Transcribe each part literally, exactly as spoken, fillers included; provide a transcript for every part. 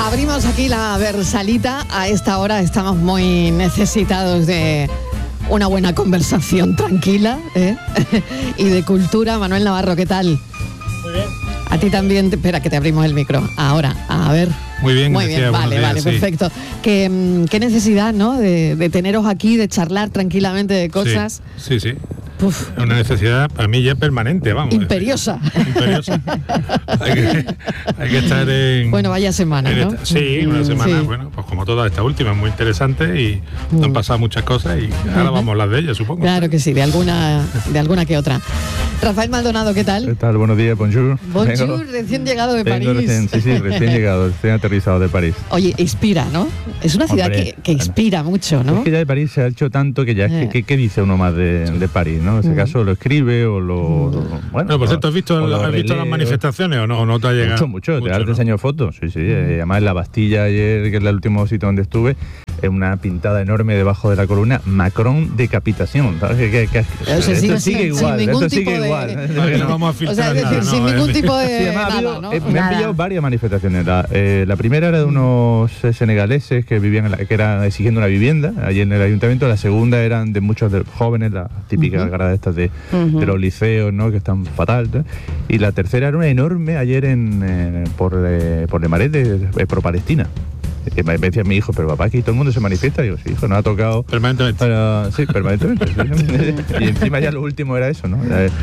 Abrimos aquí la Versalita. A esta hora estamos muy necesitados de una buena conversación tranquila, ¿eh? y de cultura. Manuel Navarro, ¿qué tal? Muy bien. A ti también. Te, espera, que te abrimos el micro. Ahora, a ver. Muy bien, Muy bien, vale, días, vale, sí. Perfecto. ¿Qué, qué necesidad, ¿no? De, de teneros aquí, de charlar tranquilamente de cosas. Sí, sí. sí. Uf. Una necesidad para mí ya permanente, vamos. Imperiosa. Imperiosa. hay, que, hay que estar en... Bueno, vaya semana, ¿no? Esta, sí, una semana, sí. Bueno, pues como todas estas últimas, muy interesante y mm. han pasado muchas cosas y ahora uh-huh. vamos a hablar de ellas, supongo. Claro que sí, de alguna, de alguna que otra. Rafael Maldonado, ¿qué tal? ¿Qué tal? Buenos días, bonjour. Bonjour, Vengo, recién llegado de París. Recién, sí, sí, recién llegado, recién aterrizado de París. Oye, inspira, ¿no? Es una ciudad Hombre, que, que inspira bueno. mucho, ¿no? Es que ya de París se ha hecho tanto que ya, eh. ¿qué, qué dice uno más de, de París, no? En ese mm. caso lo escribe o lo... Mm. lo bueno, no, por cierto, ¿has visto, lo, has visto las manifestaciones o no, o no te ha llegado? Mucho, mucho, mucho te, ¿no? te enseño fotos, sí, sí. Mm. Eh, además en la Bastilla ayer, que es el último sitio donde estuve, es una pintada enorme debajo de la columna, Macron decapitación. ¿Sabes? Que, que, que, o sea, esto sí, sigue sí, igual, esto sigue de... igual. Vale, no vamos a filtrar o sea, es decir, nada, sin no, ningún eh. tipo de sí, además, nada, habido, ¿no? eh, me han pillado varias manifestaciones. La, eh, la primera era de unos eh, senegaleses que vivían, en la, que eran exigiendo una vivienda allí en el ayuntamiento. La segunda eran de muchos de jóvenes, las típicas uh-huh. gradas estas de, uh-huh. de los liceos, ¿no? Que están fatal, ¿no? Y la tercera era una enorme ayer en eh, por eh, por Lemaret de, de pro Palestina. Y me decía mi hijo, pero papá, aquí todo el mundo se manifiesta. Y digo, sí, hijo, no ha tocado... Permanentemente. Para, sí, permanentemente. Y encima ya lo último era eso, ¿no?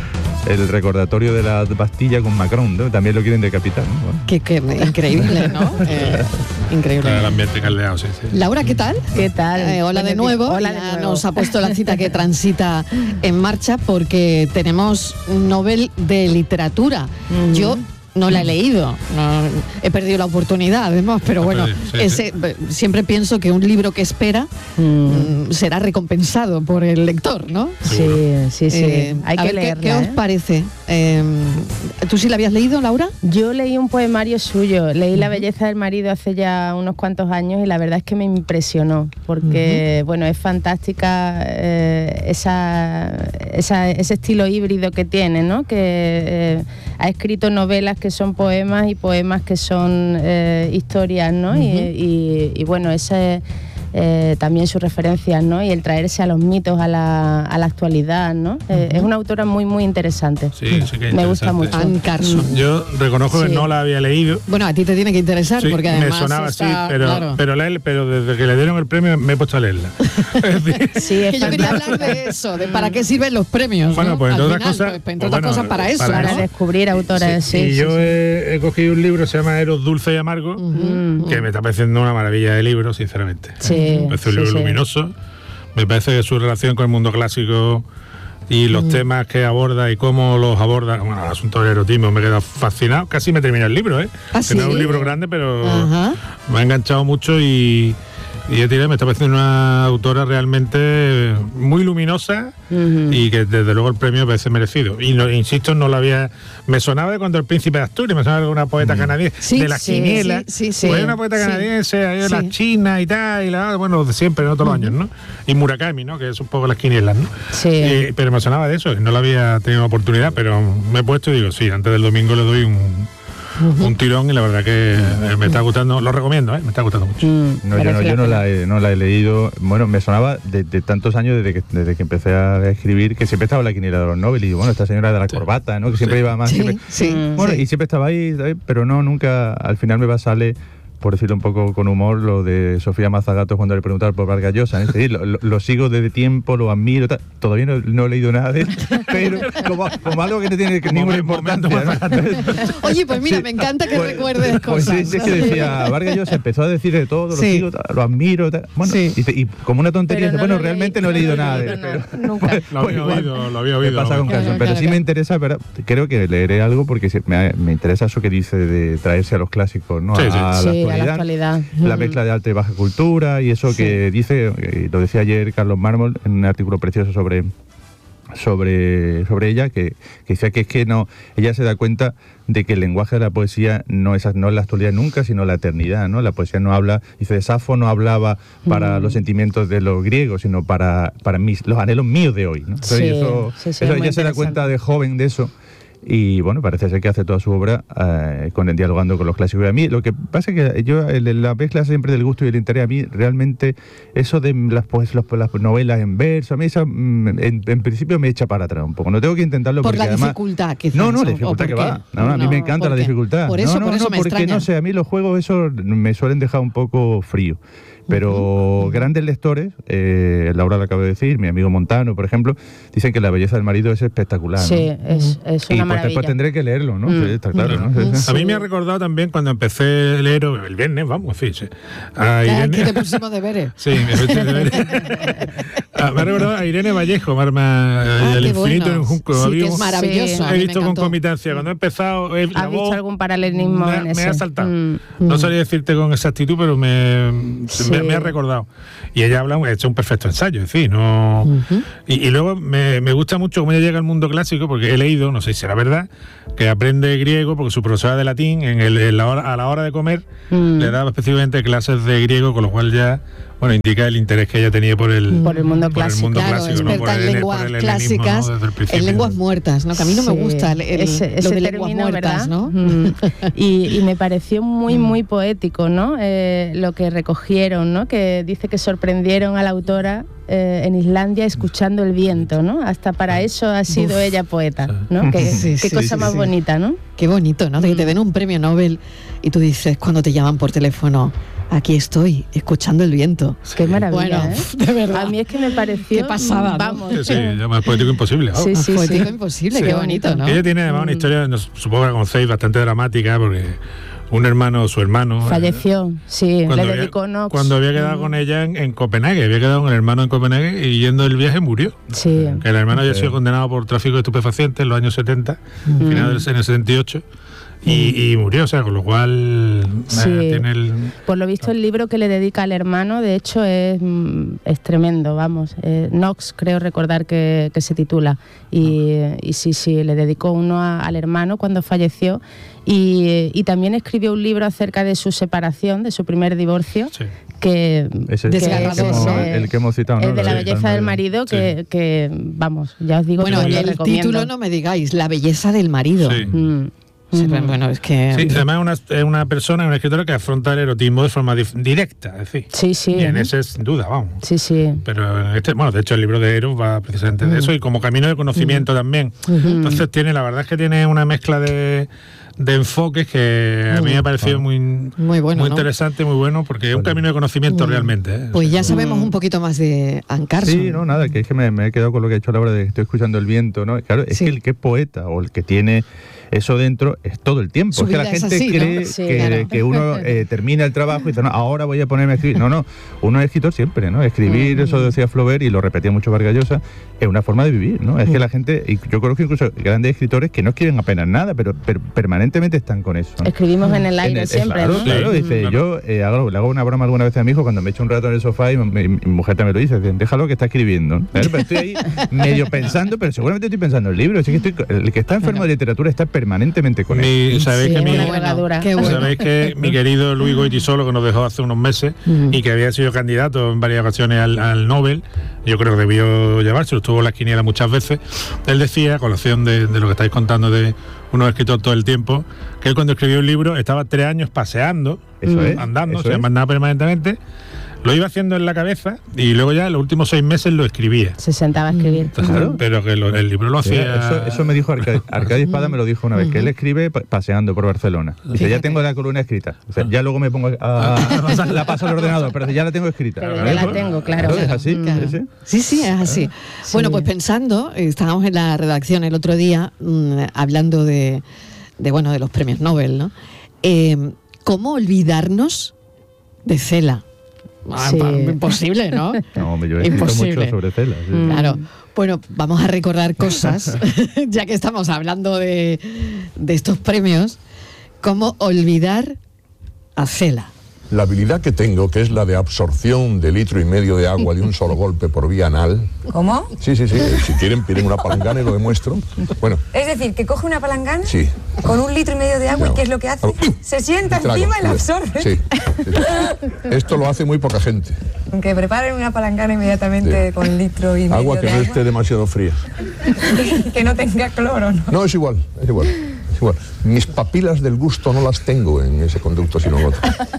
El recordatorio de la Bastilla con Macron, ¿no? También lo quieren decapitar, ¿no? Bueno. Qué, qué increíble, ¿no? Eh, increíble. El ambiente caldeado, sí, sí. Laura, ¿qué tal? ¿Qué tal? Eh, hola, de nuevo. hola de nuevo. Nos ha puesto la cita que transita en marcha porque tenemos Nobel de Literatura. Mm. Yo... no la he leído, no, he perdido la oportunidad además, pero bueno, sí, ese, sí. siempre pienso que un libro que espera mm. será recompensado por el lector, ¿no? Sí, sí, sí, eh, hay que ver, leerla. ¿Qué, qué os ¿eh? parece? Eh, ¿Tú sí la habías leído, Laura? Yo leí un poemario suyo, leí uh-huh. La belleza del marido hace ya unos cuantos años y la verdad es que me impresionó, porque uh-huh. bueno, es fantástica eh, esa, esa, ese estilo híbrido que tiene, ¿no? Que eh, ha escrito novelas que son poemas y poemas que son eh, historias, ¿no? Uh-huh. Y, y, y bueno, ese eh, también sus referencias, ¿no? Y el traerse a los mitos a la, a la actualidad, ¿no? Uh-huh. Eh, es una autora muy, muy interesante. Sí, sí que me gusta mucho. Anne Carson. Yo reconozco sí. que no la había leído. Bueno, a ti te tiene que interesar sí, porque además me sonaba está, así, pero, claro. pero, leer, pero desde que le dieron el premio me he puesto a leerla. Es decir, sí, es que yo quería hablar de eso, de para qué sirven los premios. Bueno, ¿no? pues entre Al otras final, cosas, pues, entre pues, otras bueno, cosas para eso, para ¿no? descubrir autores. Sí, sí, y sí, yo sí. He, he cogido un libro, se llama Eros dulce y amargo, uh-huh. que me está pareciendo una maravilla de libro, sinceramente. Sí, me parece un sí, libro sí. luminoso. Me parece que su relación con el mundo clásico y los mm. temas que aborda y cómo los aborda, bueno, el asunto del erotismo me he quedado fascinado, casi me termina el libro, ¿eh? ¿Ah, que sí? no es un libro grande, pero Ajá. me ha enganchado mucho y, y ya tiré, me está pareciendo una autora realmente muy luminosa uh-huh. y que desde luego el premio me parece merecido. Y no, insisto, no lo había... Me sonaba de cuando el príncipe de Asturias, me sonaba de una poeta uh-huh. canadiense, sí, de la sí, quiniela. Sí, sí, sí. Pues hay una poeta canadiense, hay de sí. la China y tal, y la, bueno, de siempre, no todos uh-huh. los años, ¿no? Y Murakami, ¿no? Que es un poco las quinielas, ¿no? Sí. Eh, pero me sonaba de eso, no lo había tenido oportunidad, pero me he puesto y digo, sí, antes del domingo le doy un... Uh-huh. un tirón y la verdad que me está gustando, lo recomiendo, ¿eh? Me está gustando mucho. Mm, no, yo no, yo no la, he, no la he leído, bueno, me sonaba de, de tantos años desde que, desde que empecé a escribir, que siempre estaba en la quiniela de los Nobel y bueno, esta señora de la sí. corbata, ¿no? Que siempre sí. iba más, sí, siempre, sí, bueno, sí. y siempre estaba ahí, ¿sabes? Pero no, nunca, al final me va a salir, por decirlo un poco con humor, lo de Sofía Mazagato cuando le preguntaron por Vargas Llosa, ¿eh? Es decir, lo, lo, lo sigo desde tiempo, lo admiro, tal. Todavía no, no he leído nada de él, pero como, como algo que no tiene ninguna importancia, ¿no? Oye, pues mira, sí. me encanta que pues, recuerdes pues cosas. Sí, sí, es que decía, Vargas Llosa empezó a decir de todo, lo sí. sigo, tal, lo admiro, tal. Bueno, sí. y, y como una tontería, no bueno, lo realmente leí, no he leído no nada de él. él. Pero, nunca. Pues, lo había pues, oído, lo había oído. Me pasa con claro, canción, claro, pero sí claro. me interesa, pero creo que leeré algo porque me, me interesa eso que dice de traerse a los clásicos, ¿no? Sí, sí. A, a, sí, la actualidad, a la actualidad. La mezcla de alta y baja cultura y eso sí. que dice, eh, lo decía ayer Carlos Mármol en un artículo precioso sobre sobre sobre ella, que, que decía que es que no, ella se da cuenta de que el lenguaje de la poesía no es, no es la actualidad nunca, sino la eternidad, ¿no? La poesía no habla, dice, Safo no hablaba para mm. los sentimientos de los griegos, sino para, para mis, los anhelos míos de hoy, ¿no? Entonces, sí, eso, sí, sí, eso ella se da cuenta de joven de eso. Y bueno, parece ser que hace toda su obra eh, con el dialogando con los clásicos. Y a mí lo que pasa es que yo, el, la mezcla siempre del gusto y el interés, a mí realmente eso de las, pues, las, las novelas en verso, a mí esa, en, en principio me echa para atrás un poco. No tengo que intentarlo por porque la además, dificultad, quizás. No, no, la dificultad que va. No, no, a mí no, me encanta la dificultad. Por eso, no, no, por eso no, me porque extraña. no sé, a mí los juegos eso me suelen dejar un poco frío. Pero uh-huh. grandes lectores, eh, Laura lo acabo de decir, mi amigo Montano, por ejemplo, dicen que La belleza del marido es espectacular. Sí, ¿no? es, es una y maravilla. pues después tendré que leerlo, ¿no? Mm. Sí, está claro, ¿no? Sí, sí. A mí me ha recordado también cuando empecé a leer el viernes, vamos, sí, sí. A Irene... ¿Qué te pusimos deberes? Sí, me puse deberes. Ah, me ha recordado a Irene Vallejo, Marma, ah, El infinito bueno. en un junco. Sí, Había, que es maravilloso. He visto concomitancia. Cuando he empezado... He, ¿Has visto algún paralelismo me, en ese? Me ha saltado. Mm. No sabría decirte con exactitud, pero me, sí. me, me ha recordado. Y ella habla, ha hecho un perfecto ensayo, es decir, no... Uh-huh. Y, y luego me, me gusta mucho cómo ella llega al mundo clásico, porque he leído, no sé si será verdad, que aprende griego porque su profesora de latín en, el, en la hora, a la hora de comer mm. le daba específicamente clases de griego, con lo cual ya... Bueno, indica el interés que ella tenía por el, por el mundo por clásico. El mundo claro, clásico, experta ¿no? Por en el, lenguas por el clásicas, ¿no? en lenguas muertas, ¿no? Que a mí no me gusta el, el, ese, ese lo de término, lenguas muertas, ¿verdad? ¿no? Mm. y, y me pareció muy, muy poético, ¿no? Eh, lo que recogieron, ¿no? Que dice que sorprendieron a la autora eh, en Islandia escuchando el viento, ¿no? Hasta para eso ha sido Uf. ella poeta, ¿no? Qué, sí, qué sí, cosa sí, más sí. bonita, ¿no? Qué bonito, ¿no? De que te den un premio Nobel y tú dices, cuando te llaman por teléfono, aquí estoy, escuchando el viento. Qué maravilla, bueno, ¿eh? De verdad. A mí es que me pareció... Qué pasada, ¿no? Vamos. Sí, sí, más poético imposible. Oh. Sí, sí, poético sí. imposible, sí. qué bonito, ¿no? Ella tiene además una historia, no, supongo que la conocéis, bastante dramática, porque un hermano, su hermano... Falleció, eh, sí, le había, dedicó Knox. Cuando había quedado con ella en, en Copenhague, había quedado con el hermano en Copenhague y yendo el viaje murió. Sí. Que el hermano había sido condenado por tráfico de estupefacientes en los años setenta, mm. final del año setenta y ocho. Y, y murió, o sea, con lo cual sí. eh, tiene el... Por lo visto el libro que le dedica al hermano, de hecho, es, es tremendo, vamos. Eh, Knox, creo recordar que, que se titula. Y, y sí, sí, le dedicó uno a, al hermano cuando falleció. Y, y también escribió un libro acerca de su separación, de su primer divorcio. Sí. Que, ese, que es ese, el que hemos citado, ¿no? El de la sí, belleza del marido, que, sí. que, vamos, ya os digo bueno, que lo el recomiendo. título no me digáis, La belleza del marido. Sí. Mm. Sí, bueno, es que... Sí, además es una, una persona, una escritora que afronta el erotismo de forma dif- directa, es decir. Sí, sí. Y en ese sin duda, vamos. Sí, sí. Pero en este, bueno, de hecho el libro de Eros va precisamente de eso y como camino de conocimiento también. Entonces tiene, la verdad es que tiene una mezcla de, de enfoques que a mí me ha parecido muy, muy, bueno, muy ¿no? interesante, muy bueno, porque es un camino de conocimiento realmente. ¿eh? Pues ya sabemos un poquito más de Anne Carson. Sí, no, nada, que es que me, me he quedado con lo que ha hecho Laura de que estoy escuchando el viento, ¿no? Claro, es sí. que el que es poeta o el que tiene eso dentro es todo el tiempo. Su es que la gente así, cree ¿no? sí, que, claro. que uno eh, termina el trabajo y dice, no, ahora voy a ponerme a escribir. No, no, uno es escritor siempre, ¿no? Escribir, mm. eso decía Flaubert y lo repetía mucho Vargas Llosa, es una forma de vivir, ¿no? Es mm. que la gente, y yo conozco incluso grandes escritores que no escriben apenas nada, pero per, permanentemente están con eso, ¿no? Escribimos en el aire en el, siempre, claro, ¿no? Claro, dice, claro. yo eh, hago, le hago una broma alguna vez a mi hijo cuando me echo un rato en el sofá y mi, mi, mi mujer también lo dice, dice, déjalo que está escribiendo, ¿no? Pero estoy ahí medio pensando, pero seguramente estoy pensando en el libro, así que estoy, el que está enfermo de literatura está permanentemente con mi, ¿sabéis, sí, que mi, bueno, bueno. ¿sabéis que mi querido Luis Goytisolo, que nos dejó hace unos meses mm. y que había sido candidato en varias ocasiones al, al Nobel, yo creo que debió llevárselo, estuvo en la quiniela muchas veces, él decía, a colación de, de lo que estáis contando de uno escritor todo el tiempo, que él cuando escribió un libro estaba tres años paseando, eso es, andando, eso se es. mandaba permanentemente, lo iba haciendo en la cabeza y luego ya en los últimos seis meses lo escribía. Se sentaba a escribir. Entonces, claro. Pero que lo, el libro lo sí, hacía... Eso, eso me dijo Arcadi, Arcadi Espada, me lo dijo una vez, que él escribe paseando por Barcelona. Dice, ya tengo la columna escrita. O sea, ya luego me pongo a, a, la paso al ordenador, pero ya la tengo escrita. Pero ya la tengo, claro. ¿Es así? Claro. ¿Sí? sí, sí, es así. Sí. Bueno, pues pensando, estábamos en la redacción el otro día mmm, hablando de, de, bueno, de los premios Nobel, ¿no? Eh, ¿Cómo olvidarnos de Cela? Ah, sí. Imposible, ¿no? No, me yo he escrito mucho sobre Cela. Sí. Mm. Claro. Bueno, vamos a recordar cosas, ya que estamos hablando de, de estos premios. ¿Cómo olvidar a Cela? la habilidad que tengo, que es la de absorción de litro y medio de agua de un solo golpe por vía anal. ¿Cómo? Sí, sí, sí. Si quieren, piden una palangana y lo demuestro. Bueno. Es decir, que coge una palangana sí. con un litro y medio de agua, no. ¿Y qué es lo que hace? Se sienta trago, encima y la absorbe. Sí, sí. Esto lo hace muy poca gente. Que preparen una palangana inmediatamente sí. con litro y medio agua que de no agua. esté demasiado fría. Que no tenga cloro, ¿no? No, es igual, es igual. Es igual. Mis papilas del gusto no las tengo en ese conducto, sino en otro.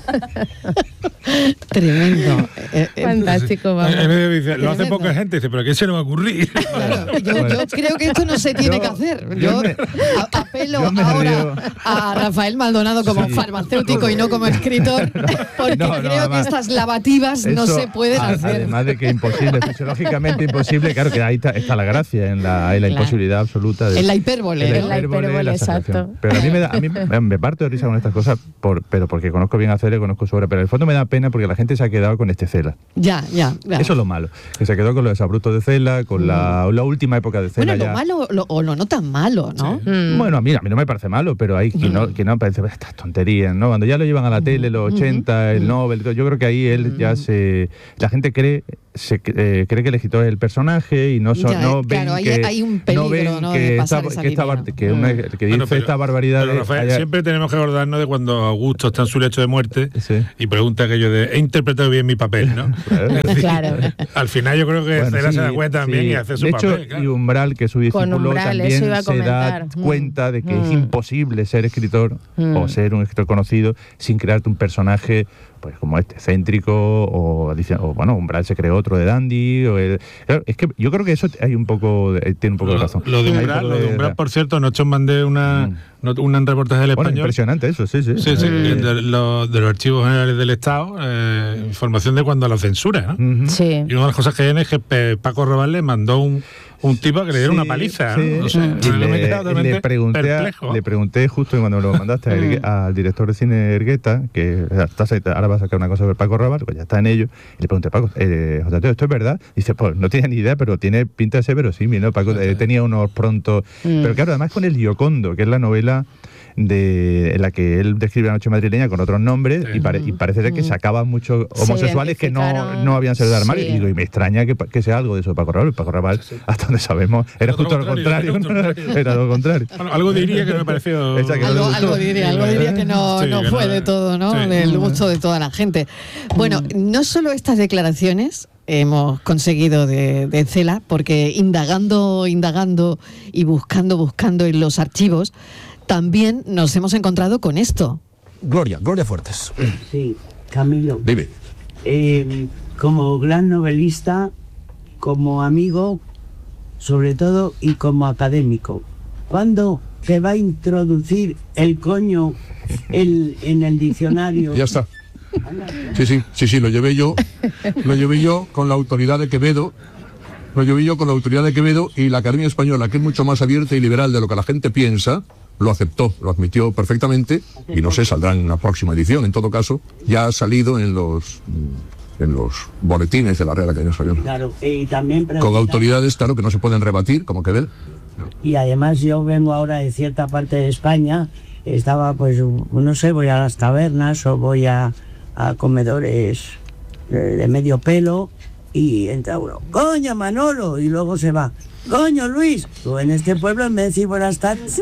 Tremendo. Eh, eh, Fantástico, vamos. Eh, eh, dice, lo hace poca gente, dice, pero ¿qué se le va a ocurrir? Claro, yo, yo creo que esto no se tiene yo, que hacer. Yo, yo me, a, apelo yo ahora río. a Rafael Maldonado como sí. farmacéutico y no como escritor, porque no, no, creo además, que estas lavativas no se pueden a, hacer. Además de que es imposible, fisiológicamente imposible, claro que ahí está, está la gracia, en la, en la claro. imposibilidad absoluta. De, en la hipérbole. En la hipérbole, hipérbole exacto. Pero a mí, me, da, a mí me, me parto de risa con estas cosas, por, pero porque conozco bien a Cela, conozco su obra, pero en el fondo me da pena porque la gente se ha quedado con este Cela. Ya, ya, ya. Eso es lo malo, que se quedó con los abruptos de Cela, con mm. la, la última época de Cela. Bueno, ya. lo malo lo, o lo no tan malo, ¿no? Sí. Mm. Bueno, a mí, a mí no me parece malo, pero hay quien no, que no parece estas tonterías, ¿no? Cuando ya lo llevan a la tele, los ochenta, mm. el Nobel, yo creo que ahí él mm. ya se... La gente cree... se eh, cree que el escritor es el personaje y no, so, ya, no claro, ven que hay, hay un peligro, no ven ¿no? que, esta, que, esta, que, una, que dice bueno, pero, esta barbaridad pero, Rafael, haya... siempre tenemos que acordarnos de cuando Augusto está en su lecho de muerte sí. y pregunta aquello de he interpretado bien mi papel, ¿no? Claro. Es decir, claro. Al final yo creo que bueno, Cela sí, se da cuenta también sí. y hace su de hecho, papel. Claro. Y Umbral, que es su discípulo, Umbral, también se da mm. cuenta de que mm. es imposible ser escritor mm. o ser un escritor conocido sin crearte un personaje pues como este, excéntrico, o, o bueno, Umbral se creó otro de Dandy, o el, claro, es que yo creo que eso hay un poco, de, tiene un poco lo, de razón. Lo de Umbral, lo de Umbral, por cierto, anoche os mandé una, mm. un reportaje del bueno, Español. Impresionante eso, sí, sí. Sí, sí, mm. de, lo, de los archivos generales del Estado, eh, información de cuando la censura, ¿no? Mm-hmm. Sí. Y una de las cosas que viene es que Paco Rabanne le mandó un un tipo que le diera sí, una paliza, sí. ¿no? O sea, y le, me le, pregunté a, le pregunté justo cuando me lo mandaste a Ergue, al director de cine Ergueta, que ahora va a sacar una cosa sobre Paco Rabanne, pues ya está en ello, y le pregunté, Paco, eh, José Antonio, ¿esto es verdad? Y dice, pues no tiene ni idea, pero tiene pinta de ser verosímil, ¿no? Paco eh, tenía unos pronto... Mm. Pero claro, además con El Giocondo, que es la novela de en la que él describe la noche madrileña con otros nombres sí. y, pare, y parece ser que sacaban muchos homosexuales que no, no habían salido del armario sí. y digo, y me extraña que, que sea algo de eso de Paco Rabanne. Paco Rabanne, sí, sí. hasta donde sabemos, era justo lo contrario, contrario. Era lo contrario. Bueno, algo diría que me pareció... Exacto, algo, algo diría, algo diría que no, sí, no que fue no, de todo, ¿no? Sí. Del gusto de toda la gente. Bueno, no solo estas declaraciones hemos conseguido de, de Cela, porque indagando, indagando y buscando, buscando en los archivos, también nos hemos encontrado con esto. Gloria, Gloria Fuertes. Sí, Camilo. Dime. Eh, como gran novelista, como amigo, sobre todo, y como académico, ¿cuándo se va a introducir el coño el, en el diccionario? Ya está. Sí, sí, sí, sí, lo llevé yo, lo llevé yo con la autoridad de Quevedo, lo llevé yo con la autoridad de Quevedo y la Academia Española, que es mucho más abierta y liberal de lo que la gente piensa, lo aceptó, lo admitió perfectamente y no sé, saldrá en una próxima edición. En todo caso, ya ha salido en los en los boletines de la Real Academia Española. Claro, y también con autoridades, claro, que no se pueden rebatir, como Quevedo. Y además yo vengo ahora de cierta parte de España, estaba pues, no sé, voy a las tabernas o voy a, a comedores de medio pelo y entra uno, coño Manolo, y luego se va. Coño, Luis, tú en este pueblo en vez de decir buenas tardes.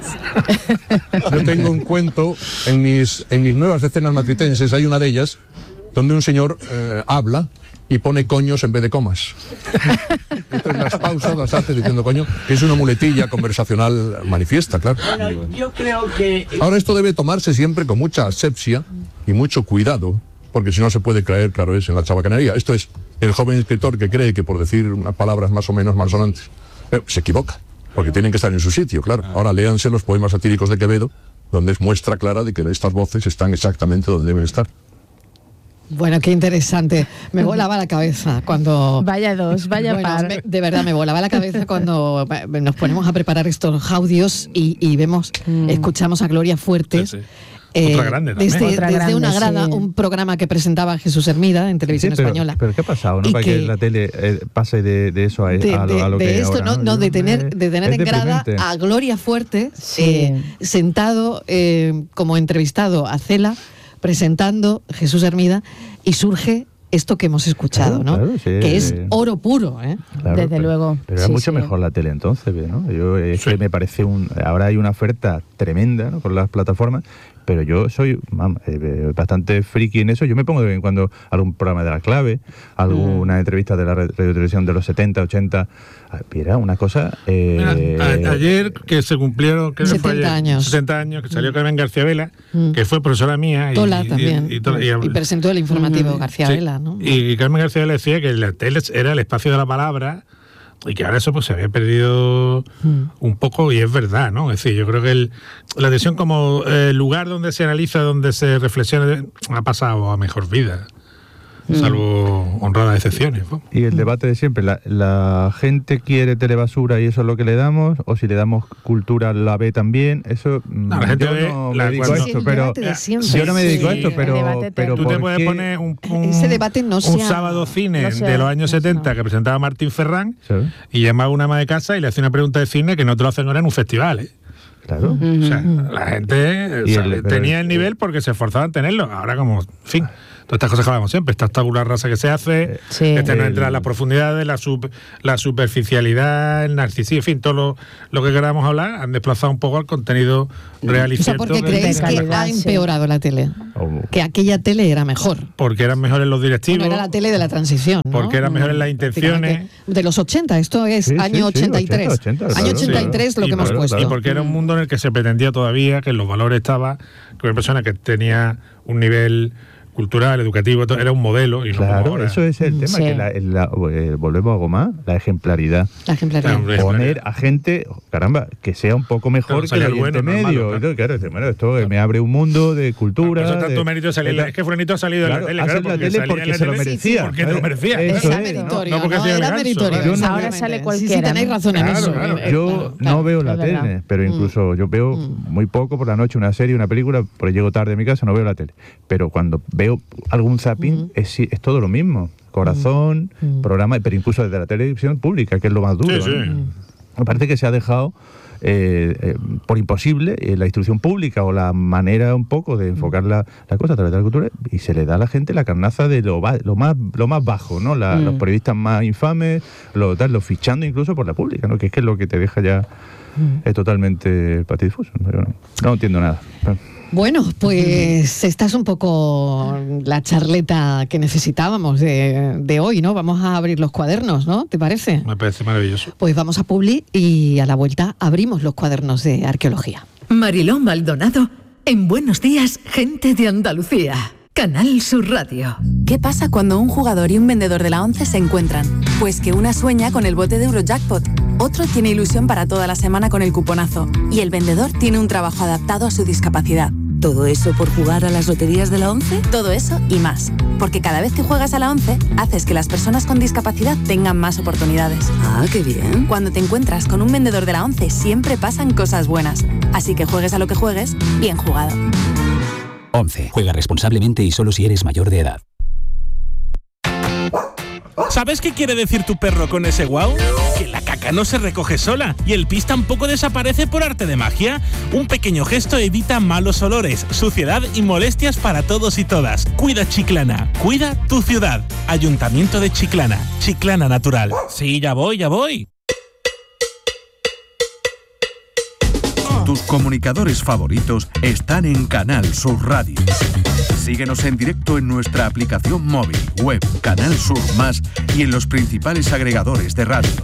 Yo tengo un cuento en mis, en mis nuevas escenas matritenses, hay una de ellas, donde un señor eh, habla y pone coños en vez de comas. Entonces las pausas las hace diciendo coño, que es una muletilla conversacional manifiesta, claro. Bueno, yo creo que... Ahora esto debe tomarse siempre con mucha asepsia y mucho cuidado, porque si no se puede caer, claro, es en la chabacanería. Esto es el joven escritor que cree que por decir unas palabras más o menos malsonantes, eh, se equivoca, porque tienen que estar en su sitio, claro. Ahora léanse los poemas satíricos de Quevedo, donde es muestra clara de que estas voces están exactamente donde deben estar. Bueno, qué interesante. Me volaba la cabeza cuando... Vaya dos, vaya bueno, par. Me, de verdad, me volaba la cabeza cuando nos ponemos a preparar estos audios y, y vemos, mm. escuchamos a Gloria Fuertes. Sí, sí. Eh, Otra grande también. Desde, Otra desde grande, una grada, sí. un programa que presentaba Jesús Hermida en Televisión sí, pero, Española. Pero ¿qué ha pasado, no? Para que, que la tele eh, pase de, de eso a, de, a, lo, a lo de que esto, ahora, no, no, de tener, de tener en grada a Gloria Fuertes, sí. eh, sentado eh, como entrevistado a Cela, presentando Jesús Hermida y surge esto que hemos escuchado, Claro, ¿no? claro, sí. Que es oro puro, ¿eh? Claro, Desde pero, luego. Pero era Sí, mucho sí. mejor la tele entonces, ¿no? Yo, es Sí. que me parece un... Ahora hay una oferta tremenda, ¿no?, con las plataformas, pero yo soy mam, eh, bastante friki en eso. Yo me pongo de vez en cuando algún programa de La Clave, alguna mm. entrevista de la radio televisión de los setenta, ochenta. Mira, una cosa... Eh, a, a, ayer, que se cumplieron... Que setenta fue ayer, años. setenta años, que salió Mm. Carmen García Vela, Mm. que fue profesora mía. Y, Tola y, también. Y, y, y, y, y presentó el informativo mm, García sí, Vela, ¿no? Y Carmen García Vela decía que la tele era el espacio de la palabra y que ahora eso pues se había perdido mm. un poco, y es verdad, ¿no? Es decir, yo creo que el, la televisión como eh, lugar donde se analiza, donde se reflexiona, ha pasado a mejor vida. Salvo honradas excepciones, ¿no? Y el debate de siempre, la, la gente quiere telebasura y eso es lo que le damos, o si le damos cultura la ve también, eso no, la gente yo ve, no la, me dedico cuando, a esto, pero de yo no me dedico sí, a esto, pero, pero tú te ¿por puedes qué? poner un, un, Ese debate no un sea, sábado cine no sea, de los años no setenta sea. que presentaba Martín Ferrán, ¿Sí? y llamaba a una ama de casa y le hacía una pregunta de cine que no te lo hacen ahora en un festival, ¿eh? Claro. O sea, la gente o sea, el, tenía el nivel porque se esforzaban en tenerlo. Ahora, como, en fin, todas estas cosas que hablamos siempre, esta tabula rasa que se hace, sí. este no el, entra en las profundidades, la, sub, la superficialidad, el narcisismo, en fin, todo lo, lo que queramos hablar, han desplazado un poco al contenido real y o sea, cierto. ¿por qué creéis que calidad, ha sí. empeorado la tele? Oh. Que aquella tele era mejor. Porque eran mejores los directivos. Bueno, era la tele de la transición, ¿no? Porque eran mejores las intenciones. De los ochenta, esto es Sí, año sí, sí, ochenta y tres. ochenta, ochenta, año claro, ochenta y tres sí. lo Y que hemos por- puesto. Y porque era un mundo en el que se pretendía todavía que los valores estaban, que una persona que tenía un nivel cultural, educativo, todo, era un modelo y no como Claro, ahora. eso es el tema, Sí. que la, la, eh, volvemos a algo más, la ejemplaridad. La ejemplaridad. Hombre, Poner a gente, caramba, que sea un poco mejor Claro, que el salía el oyente bueno, no el medio. malo, claro. Entonces, claro, dice, bueno, esto me abre un mundo de cultura. Por eso tanto de- mérito de salir en la- es que Fulanito ha salido Claro, en la tele, hace claro, la porque tele salía porque en la se lo tele, merecía. porque te lo merecía. Eso Era es, meritorio, no porque no, hacía era el ganso, meritorio. claro. Yo no- Ahora exactamente. sale Sí, sí, cualquiera, tenéis ¿no? razón en Claro, eso. claro. Eh, Yo claro, no claro. veo la es verdad. tele, pero incluso yo veo Mm. muy poco por la noche una serie, una película, porque llego tarde a mi casa, no veo la tele. Pero cuando veo algún zapping, Mm. es, es todo lo mismo. Corazón, Mm. programa, pero incluso desde la televisión pública, que es lo más duro. Sí, sí. ¿no? Me parece que se ha dejado eh, eh, por imposible eh, la instrucción pública o la manera un poco de enfocar la, la cosa a través de la cultura, y se le da a la gente la carnaza de lo, ba- lo más lo más bajo, ¿no? La- Mm. Los periodistas más infames, lo tal, lo fichando incluso por la pública, ¿no? Que es que es lo que te deja ya es totalmente patidifuso. ¿no? Yo no, no entiendo nada. Bueno, pues esta es un poco la charleta que necesitábamos de, de hoy, ¿no? Vamos a abrir los cuadernos, ¿no? ¿Te parece? Me parece maravilloso. Pues vamos a Publi y a la vuelta abrimos los cuadernos de arqueología. Mariló Maldonado en Buenos Días, gente de Andalucía. Canal Sur Radio. ¿Qué pasa cuando un jugador y un vendedor de la ONCE se encuentran? Pues que una sueña con el bote de Eurojackpot, otro tiene ilusión para toda la semana con el cuponazo y el vendedor tiene un trabajo adaptado a su discapacidad. ¿Todo eso por jugar a las loterías de la ONCE? Todo eso y más, porque cada vez que juegas a la ONCE, haces que las personas con discapacidad tengan más oportunidades. Ah, qué bien. Cuando te encuentras con un vendedor de la ONCE, siempre pasan cosas buenas. Así que juegues a lo que juegues, bien jugado. once. Juega responsablemente y solo si eres mayor de edad. ¿Sabes qué quiere decir tu perro con ese guau? Que la caca no se recoge sola y el pis tampoco desaparece por arte de magia. Un pequeño gesto evita malos olores, suciedad y molestias para todos y todas. Cuida Chiclana, cuida tu ciudad. Ayuntamiento de Chiclana, Chiclana Natural. Sí, ya voy, ya voy. Tus comunicadores favoritos están en Canal Sur Radio. Síguenos en directo en nuestra aplicación móvil, web, Canal Sur Más y en los principales agregadores de radio.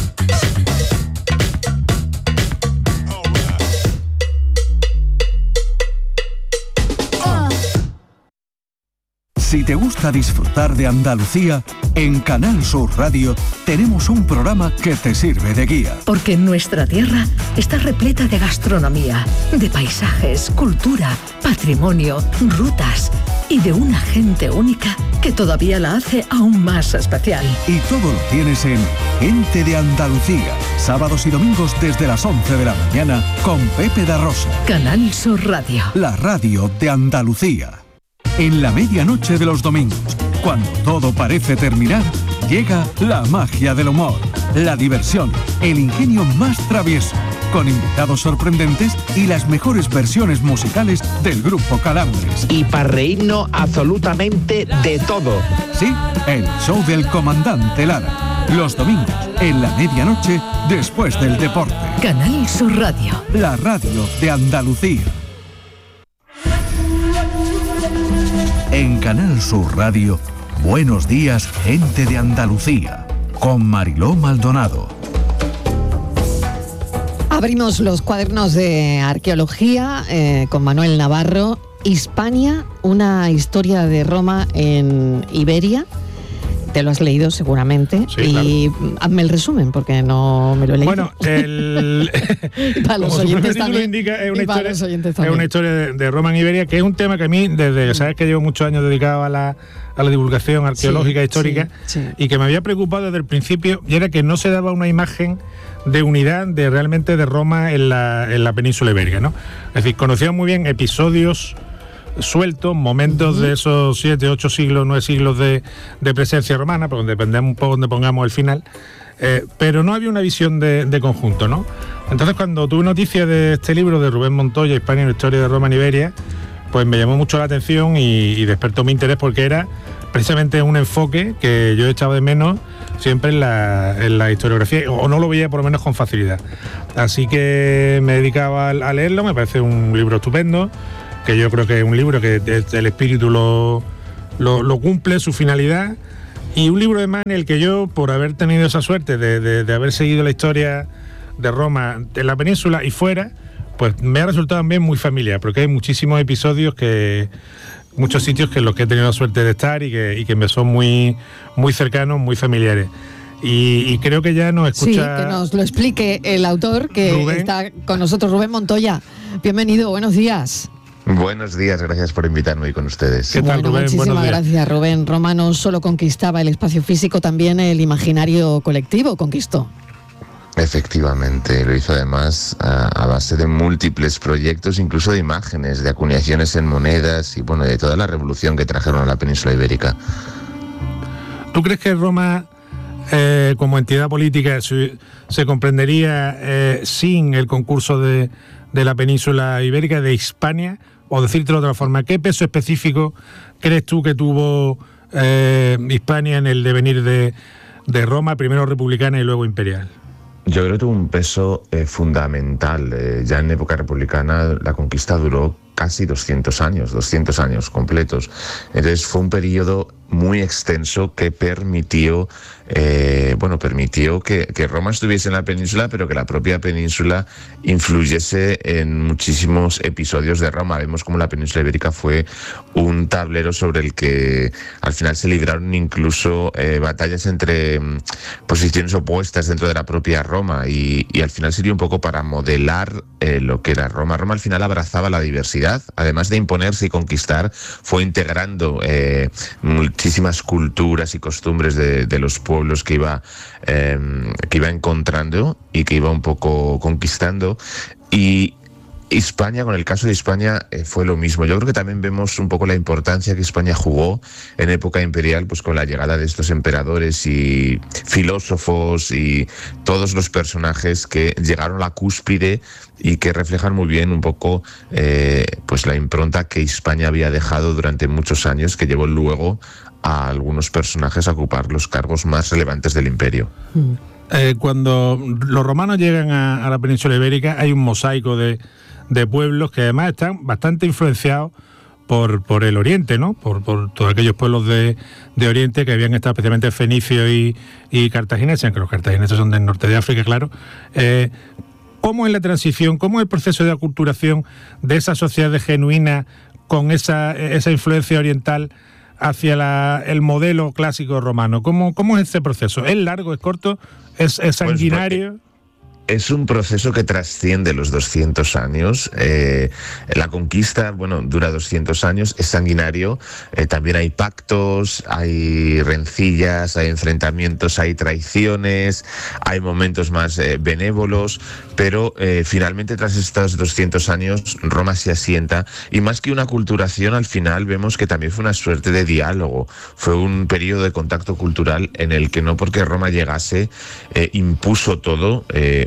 Si te gusta disfrutar de Andalucía, en Canal Sur Radio tenemos un programa que te sirve de guía. Porque nuestra tierra está repleta de gastronomía, de paisajes, cultura, patrimonio, rutas y de una gente única que todavía la hace aún más especial. Y todo lo tienes en Gente de Andalucía, sábados y domingos desde las once de la mañana con Pepe da Rosa. Canal Sur Radio. La radio de Andalucía. En la medianoche de los domingos, cuando todo parece terminar, llega la magia del humor, la diversión, el ingenio más travieso, con invitados sorprendentes y las mejores versiones musicales del grupo Calambres. Y para reírnos absolutamente de todo. Sí, el show del comandante Lara. Los domingos, en la medianoche, después del deporte. Canal Sur Radio. La radio de Andalucía. En Canal Sur Radio, Buenos Días, gente de Andalucía, con Mariló Maldonado. Abrimos los cuadernos de arqueología eh, con Manuel Navarro. Hispania, una historia de Roma en Iberia. Te lo has leído seguramente. Sí, y claro. Hazme el resumen porque no me lo he leído. Bueno, el, para los como su oyentes propio título también. indica, es una Y para historia, los oyentes es también. una historia de, de Roma en Iberia, que es un tema que a mí, desde, sabes que llevo muchos años dedicado a la, a la divulgación arqueológica Sí, histórica, sí, sí. y que me había preocupado desde el principio, y era que no se daba una imagen de unidad de realmente de Roma en la, en la península ibérica, ¿no? Es decir, conocíamos muy bien episodios sueltos, momentos uh-huh. de esos siete, ocho siglos, nueve siglos de, de presencia romana, porque dependemos un poco donde pongamos el final, eh, pero no había una visión de, de conjunto, ¿no? Entonces, cuando tuve noticia de este libro de Rubén Montoya, Hispania, una historia de Roma en Iberia, pues me llamó mucho la atención y, y despertó mi interés, porque era precisamente un enfoque que yo he echado de menos siempre en la, en la historiografía, o no lo veía por lo menos con facilidad. Así que me dedicaba a, a leerlo, me parece un libro estupendo, que yo creo que es un libro que el espíritu lo, lo, lo cumple, su finalidad, y un libro además en el que yo, por haber tenido esa suerte de, de, de haber seguido la historia de Roma en la península y fuera, pues me ha resultado también muy familiar, porque hay muchísimos episodios que muchos sitios que en los que he tenido la suerte de estar y que, y que me son muy, muy cercanos, muy familiares. Y, y creo que ya nos escucha... Sí, que nos lo explique el autor, que Rubén. Está con nosotros, Rubén Montoya. Bienvenido, buenos días. Buenos días, gracias por invitarme hoy con ustedes. ¿Qué tal, Bueno, Rubén? muchísimas Buenos días. gracias, Rubén. Roma no solo conquistaba el espacio físico, también el imaginario colectivo conquistó. Efectivamente, lo hizo además a, a base de múltiples proyectos, incluso de imágenes, de acuñaciones en monedas y bueno, de toda la revolución que trajeron a la península ibérica. ¿Tú crees que Roma, eh, como entidad política, se, se comprendería eh, sin el concurso de, de la península ibérica, de Hispania? O decírtelo de otra forma, ¿qué peso específico crees tú que tuvo eh, Hispania en el devenir de, de Roma, primero republicana y luego imperial? Yo creo que tuvo un peso eh, fundamental. Eh, ya en época republicana la conquista duró casi doscientos años, doscientos años completos. Entonces fue un periodo muy extenso que permitió, eh, bueno, permitió que, que Roma estuviese en la península, pero que la propia península influyese en muchísimos episodios de Roma. Vemos como la península ibérica fue un tablero sobre el que al final se libraron incluso eh, batallas entre mm, posiciones opuestas dentro de la propia Roma y, y al final sirvió un poco para modelar eh, lo que era Roma. Roma al final abrazaba la diversidad, además de imponerse y conquistar, fue integrando eh, muchísimas culturas y costumbres de, de los pueblos que iba, eh, que iba encontrando y que iba un poco conquistando. Y Hispania, con el caso de Hispania, eh, fue lo mismo. Yo creo que también vemos un poco la importancia que España jugó en época imperial, pues con la llegada de estos emperadores y filósofos y todos los personajes que llegaron a la cúspide y que reflejan muy bien un poco eh, pues la impronta que Hispania había dejado durante muchos años, que llevó luego a algunos personajes a ocupar los cargos más relevantes del imperio. Eh, cuando los romanos llegan a, a la península ibérica hay un mosaico de, de pueblos que además están bastante influenciados por, por el oriente, ¿no? Por, por todos aquellos pueblos de, de oriente que habían estado, especialmente fenicios y, y cartagineses, aunque los cartagineses son del norte de África, claro. Eh, ¿Cómo es la transición, cómo es el proceso de aculturación de esas sociedades genuinas con esa, esa influencia oriental hacia la, el modelo clásico romano? ¿Cómo, cómo es ese proceso? ¿Es largo, es corto, es, es sanguinario? Pues, es un proceso que trasciende los doscientos años. Eh, la conquista, bueno, dura doscientos años, es sanguinario. Eh, también hay pactos, hay rencillas, hay enfrentamientos, hay traiciones, hay momentos más eh, benévolos, pero eh, finalmente tras estos doscientos años Roma se asienta y más que una aculturación, al final vemos que también fue una suerte de diálogo. Fue un periodo de contacto cultural en el que no porque Roma llegase eh, impuso todo, eh,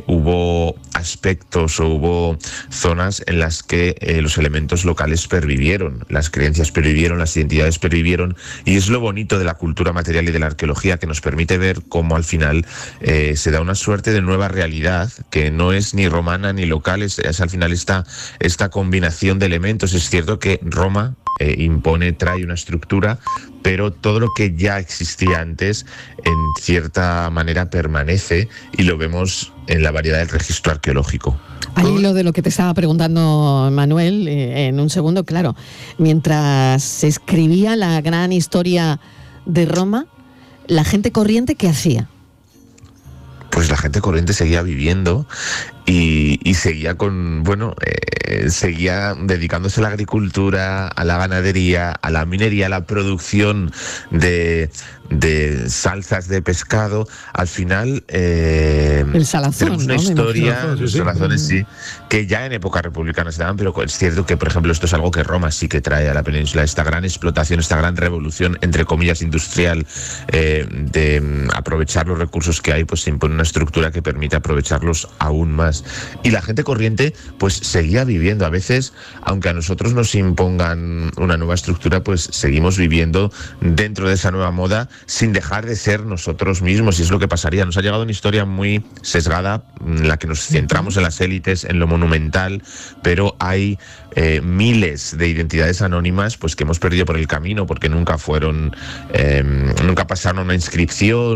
hubo aspectos o hubo zonas en las que eh, los elementos locales pervivieron, las creencias pervivieron, las identidades pervivieron, y es lo bonito de la cultura material y de la arqueología, que nos permite ver cómo al final eh, se da una suerte de nueva realidad que no es ni romana ni local, es, es al final esta, esta combinación de elementos. Es cierto que Roma eh, impone, trae una estructura, pero todo lo que ya existía antes en cierta manera permanece, y lo vemos en la variedad del registro arqueológico. Al hilo de lo que te estaba preguntando Manuel, eh, en un segundo, claro, mientras se escribía la gran historia de Roma, la gente corriente, ¿qué hacía? Pues la gente corriente seguía viviendo y, y seguía con, bueno, eh, seguía dedicándose a la agricultura, a la ganadería, a la minería, a la producción de, de salsas de pescado. Al final eh, el salazón, tenemos una ¿no? historia, Salazón, los sí, salazones sí, que ya en época republicana se daban, pero es cierto que, por ejemplo, esto es algo que Roma sí que trae a la península, esta gran explotación, esta gran revolución, entre comillas, industrial, eh, de mm, aprovechar los recursos que hay, pues se impone una estructura que permite aprovecharlos aún más. Y la gente corriente pues seguía viviendo. A veces, aunque a nosotros nos impongan una nueva estructura, pues seguimos viviendo dentro de esa nueva moda sin dejar de ser nosotros mismos, y es lo que pasaría. Nos ha llegado una historia muy sesgada, en la que nos centramos en las élites, en lo monumental, pero hay eh, miles de identidades anónimas pues que hemos perdido por el camino, porque nunca fueron, eh, nunca pasaron una inscripción,